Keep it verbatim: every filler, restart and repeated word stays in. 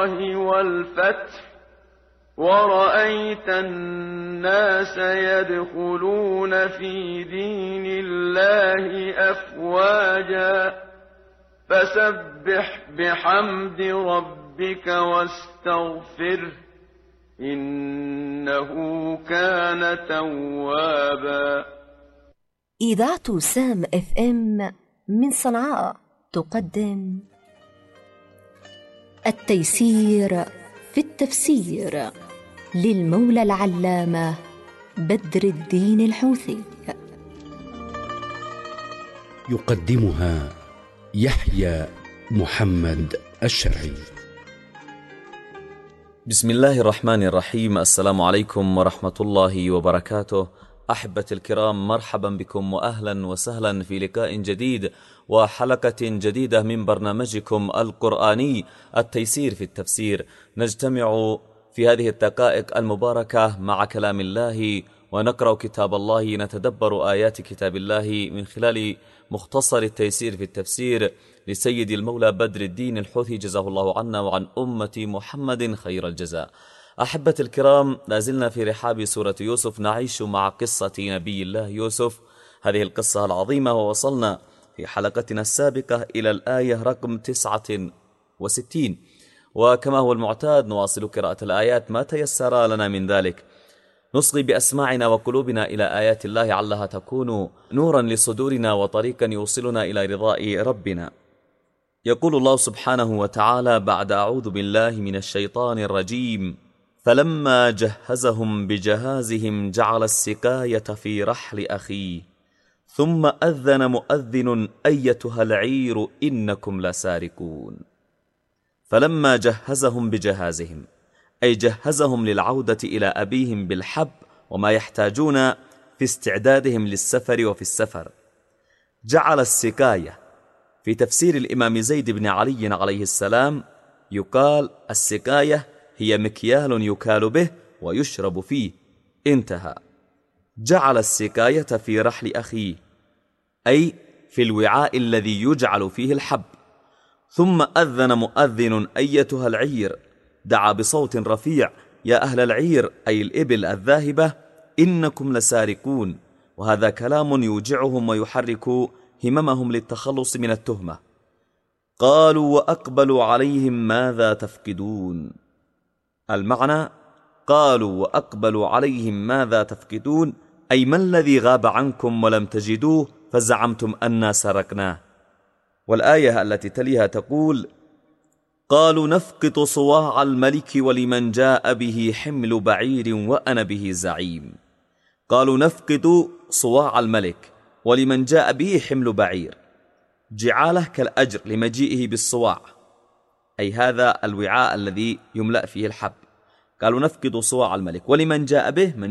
والفتح ورأيت الناس يدخلون في دين الله أفواجا فسبح بحمد ربك واستغفره إنه كان توابا. إذاعة سام اف ام من صنعاء تقدم التيسير في التفسير للمولى العلامة بدر الدين الحوثي. يقدمها يحيى محمد الشرعي. بسم الله الرحمن الرحيم. السلام عليكم ورحمة الله وبركاته. أحبتي الكرام، مرحبا بكم وأهلا وسهلا في لقاء جديد وحلقة جديدة من برنامجكم القرآني التيسير في التفسير. نجتمع في هذه الدقائق المباركة مع كلام الله ونقرأ كتاب الله، نتدبر آيات كتاب الله من خلال مختصر التيسير في التفسير لسيد المولى بدر الدين الحوثي، جزاه الله عنا وعن أمة محمد خير الجزاء. أحبة الكرام، لازلنا في رحاب سورة يوسف، نعيش مع قصة نبي الله يوسف، هذه القصة العظيمة، ووصلنا في حلقتنا السابقة إلى الآية رقم تسعة وستين، وكما هو المعتاد نواصل قراءة الآيات ما تيسر لنا من ذلك. نصغي بأسماعنا وقلوبنا إلى آيات الله علها تكون نورا لصدورنا وطريقا يوصلنا إلى رضاء ربنا. يقول الله سبحانه وتعالى بعد أعوذ بالله من الشيطان الرجيم: فلما جهزهم بجهازهم جعل السقاية في رحل أخيه ثم أذن مؤذن أيتها العير إنكم لسارقون. فلما جهزهم بجهازهم أي جهزهم للعودة إلى أبيهم بالحب وما يحتاجون في استعدادهم للسفر وفي السفر. جعل السقاية في تفسير الإمام زيد بن علي عليه السلام يقال السقاية هي مكيال يكال به ويشرب فيه، انتهى. جعل السقاية في رحل أخيه أي في الوعاء الذي يجعل فيه الحب. ثم أذن مؤذن أيتها العير، دعا بصوت رفيع: يا أهل العير أي الإبل الذاهبة إنكم لسارقون. وهذا كلام يوجعهم ويحرك هممهم للتخلص من التهمة. قالوا وأقبلوا عليهم ماذا تفقدون. المعنى: قالوا وأقبلوا عليهم ماذا تفقدون أي ما الذي غاب عنكم ولم تجدوه فزعمتم أننا سرقناه. والآية التي تليها تقول: قالوا نفقد صواع الملك ولمن جاء به حمل بعير وأنا به زعيم. قالوا نفقد صواع الملك ولمن جاء به حمل بعير، جعاله كالأجر لمجيئه بالصواع، أي هذا الوعاء الذي يملأ فيه الحب. قالوا نفقد صواع الملك ولمن جاء به من